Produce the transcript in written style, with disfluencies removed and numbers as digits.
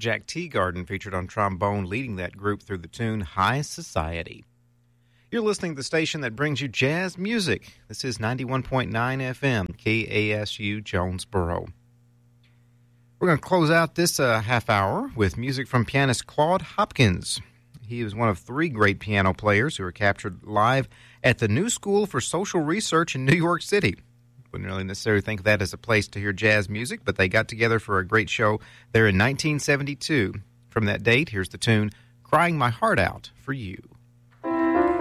Jack Teagarden featured on trombone, leading that group through the tune High Society. You're listening to the station that brings you jazz music. This is 91.9 FM, KASU Jonesboro. We're going to close out this half hour with music from pianist Claude Hopkins. He was one of three great piano players who were captured live at the New School for Social Research in New York City. Wouldn't really necessarily think of that as a place to hear jazz music, but they got together for a great show there in 1972. From that date, here's the tune, Crying My Heart Out for You.